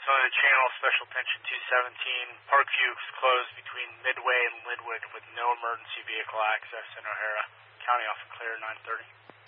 Australia Channel, Special Attention 217. Parkview is closed between Midway and Lynwood with no emergency vehicle access in O'Hara. County off and clear 9:30.